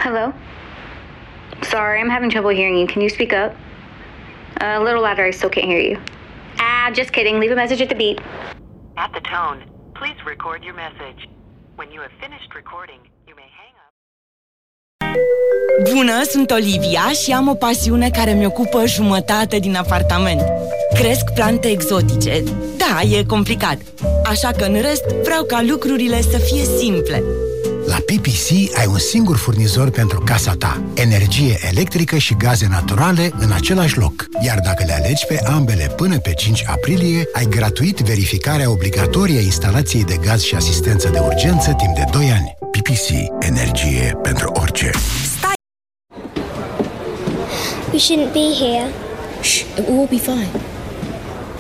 Hello? Sorry, I'm having trouble hearing you. Can you speak up? A little louder, I still can't hear you. Just kidding. Leave a message at the beep. At the tone, please record your message. When you have finished recording, you may hang up. Bună, sunt Olivia și am o pasiune care mi-ocupă jumătate din apartament. Cresc plante exotice. Da, e complicat. Așa că în rest vreau ca lucrurile să fie simple. La PPC ai un singur furnizor pentru casa ta. Energie electrică și gaze naturale în același loc. Iar dacă le alegi pe ambele până pe 5 aprilie, ai gratuit verificarea obligatorie a instalației de gaz și asistență de urgență timp de 2 ani. PPC. Energie pentru orice. Stai! We shouldn't be here. Shh, it will all be fine.